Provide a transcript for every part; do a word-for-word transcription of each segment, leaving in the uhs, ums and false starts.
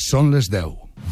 Són les deu.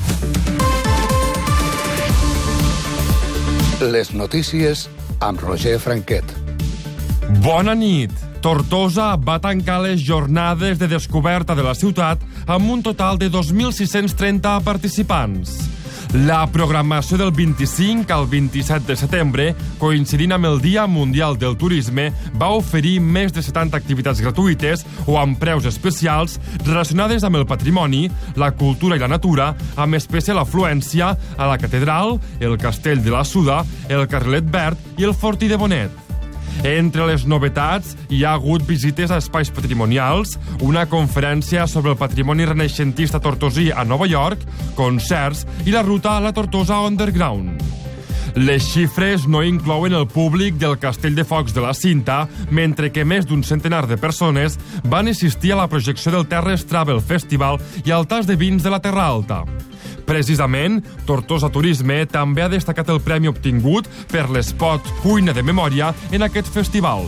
Les notícies amb Roger Franquet. Bona nit. Tortosa va tancar les jornades de descoberta de la ciutat amb un total de dos mil sis-cents trenta participants. La programació del vint-i-cinc al vint-i-set de setembre, coincidint amb el Dia Mundial del Turisme, va oferir més de setanta activitats gratuïtes o amb preus especials relacionades amb el patrimoni, la cultura i la natura, amb especial afluència a la Catedral, el Castell de la Suda, el Carrilet Verd i el Fortí de Bonet. Entre les novetats hi ha hagut visites a espais patrimonials, una conferència sobre el patrimoni renaixentista tortosí a Nova York, concerts i la ruta a la Tortosa Underground. Les xifres no inclouen el públic del Castell de Focs de la Cinta, mentre que més d'un centenar de persones van assistir a la projecció del Terres Travel Festival i al tas de vins de la Terra Alta. Precisament, Tortosa Turisme també ha destacat el premi obtingut per l'espot Cuina de Memòria en aquest festival.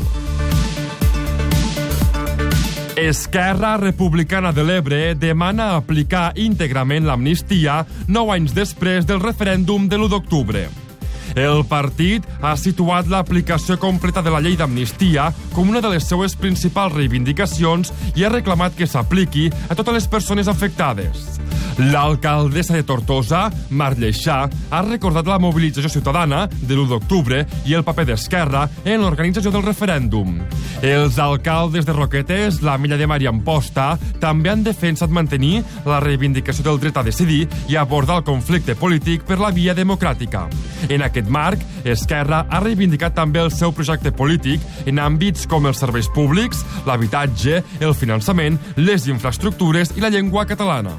Esquerra Republicana de l'Ebre demana aplicar íntegrament l'amnistia nou anys després del referèndum de l'u d'octubre. El partit ha situat l'aplicació completa de la llei d'amnistia com una de les seues principals reivindicacions i ha reclamat que s'apliqui a totes les persones afectades. L'alcaldessa de Tortosa, Mar Lleixà, ha recordat la mobilització ciutadana de l'u d'octubre i el paper d'Esquerra en l'organització del referèndum. Els alcaldes de Roquetes, la Milla de Mar i Amposta, també han defensat mantenir la reivindicació del dret a decidir i abordar el conflicte polític per la via democràtica. En aquest marc, Esquerra ha reivindicat també el seu projecte polític en àmbits com els serveis públics, l'habitatge, el finançament, les infraestructures i la llengua catalana.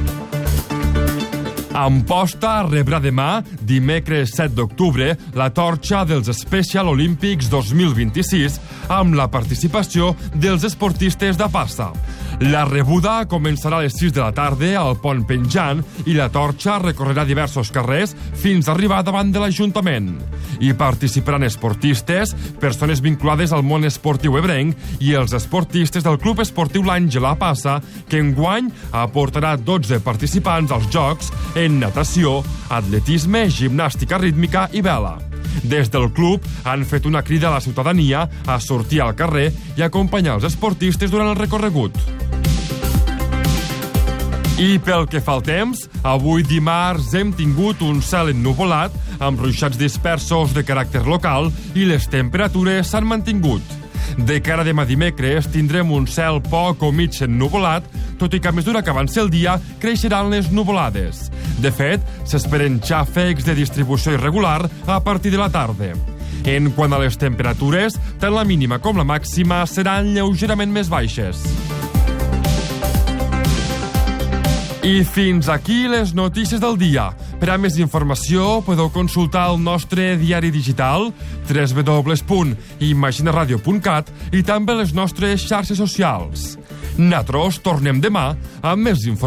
Amposta rebrà demà, dimecres set d'octubre, la torxa dels Special Olympics dos mil vint-i-sis amb la participació dels esportistes de passa. La rebuda començarà a les sis de la tarda al Pont Penjant i la torxa recorrerà diversos carrers fins a arribar davant de l'Ajuntament. Hi participaran esportistes, persones vinculades al món esportiu ebrenc i els esportistes del Club Esportiu l'Àngela Passa, que enguany aportarà dotze participants als Jocs en natació, atletisme, gimnàstica rítmica i vela. Des del club han fet una crida a la ciutadania a sortir al carrer i acompanyar els esportistes durant el recorregut. I pel que fa al temps, avui dimarts hem tingut un cel ennuvolat amb ruixats dispersos de caràcter local i les temperatures s'han mantingut. De cara a demà dimecres tindrem un cel poc o mig ennuvolat, tot i que a mesura que avanci el dia creixeran les nuvolades. De fet, s'esperen xàfecs de distribució irregular a partir de la tarda. En quant a les temperatures, tant la mínima com la màxima seran lleugerament més baixes. I fins aquí les notícies del dia. Per a més informació podeu consultar el nostre diari digital w w w punt imaginaradio punt cat i també les nostres xarxes socials. Nosaltres tornem demà amb més informació.